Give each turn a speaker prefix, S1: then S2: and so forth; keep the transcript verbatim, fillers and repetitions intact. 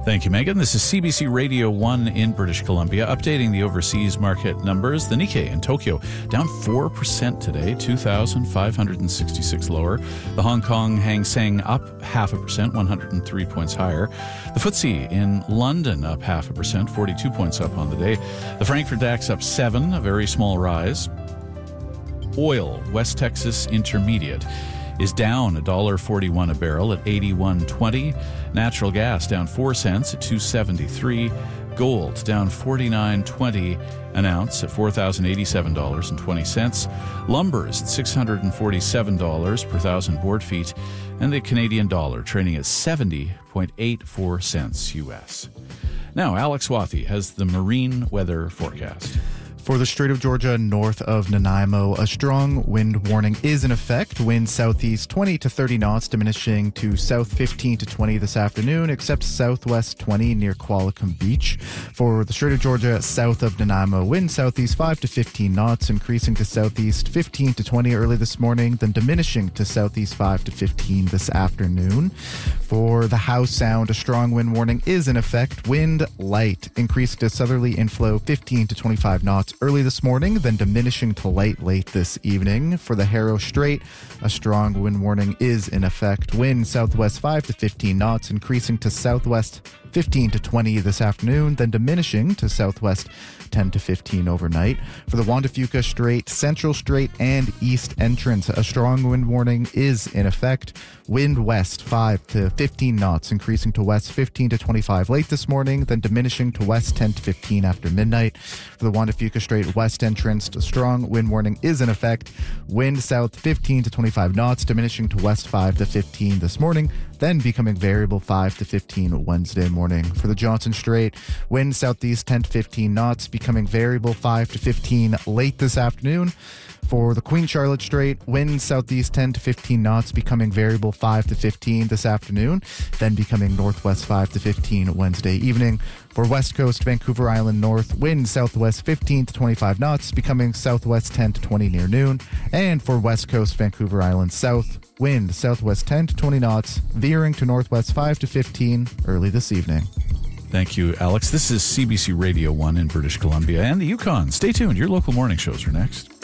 S1: Thank you, Megan. This is C B C Radio one in British Columbia, updating the overseas market numbers. The Nikkei in Tokyo down four percent today, two thousand five hundred sixty-six lower. The Hong Kong Hang Seng up half a percent, one hundred three points higher. The F T S E in London up half a percent, forty-two points up on the day. The Frankfurt DAX up seven, a very small rise. Oil, West Texas Intermediate, is down one dollar forty-one a barrel at eighty-one twenty. Natural gas down four cents at two seventy-three. Gold down forty-nine twenty an ounce at four thousand eighty-seven dollars and twenty cents. Lumber is at six hundred forty-seven dollars per thousand board feet, and the Canadian dollar trading at seventy point eight four cents U S. Now, Alex Wathy has the marine weather forecast.
S2: For the Strait of Georgia north of Nanaimo, a strong wind warning is in effect. Wind southeast twenty to thirty knots, diminishing to south fifteen to twenty this afternoon, except southwest twenty near Qualicum Beach. For the Strait of Georgia south of Nanaimo, wind southeast five to fifteen knots, increasing to southeast fifteen to twenty early this morning, then diminishing to southeast five to fifteen this afternoon. For the Howe Sound, a strong wind warning is in effect. Wind light, increasing to southerly inflow fifteen to twenty-five knots early this morning, then diminishing to light late this evening. For the Harrow Strait, a strong wind warning is in effect. Wind southwest five to fifteen knots, increasing to southwest fifteen to twenty this afternoon, then diminishing to southwest ten to fifteen overnight. For the Juan de Fuca Strait, Central Strait, and East Entrance, a strong wind warning is in effect. Wind west five to fifteen knots, increasing to west fifteen to twenty-five late this morning, then diminishing to west ten to fifteen after midnight. For the Juan de Fuca Strait, West Entrance, a strong wind warning is in effect. Wind south fifteen to twenty-five knots, diminishing to west five to fifteen this morning, then becoming variable five to fifteen Wednesday morning. For the Johnson Strait, wind southeast ten to fifteen knots, becoming variable five to fifteen late this afternoon. For the Queen Charlotte Strait, wind southeast ten to fifteen knots, becoming variable five to fifteen this afternoon, then becoming northwest five to fifteen Wednesday evening. For West Coast Vancouver Island North, wind southwest fifteen to twenty-five knots, becoming southwest ten to twenty near noon. And for West Coast Vancouver Island South, wind southwest ten to twenty knots, veering to northwest five to fifteen early this evening.
S1: Thank you, Alex. This is C B C Radio one in British Columbia and the Yukon. Stay tuned. Your local morning shows are next.